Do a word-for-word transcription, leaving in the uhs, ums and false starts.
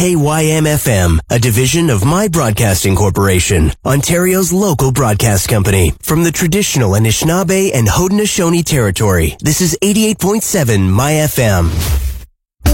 A Y M F M, a division of My Broadcasting Corporation, Ontario's local broadcast company. From the traditional Anishinaabe and Haudenosaunee territory, this is eighty-eight point seven My F M.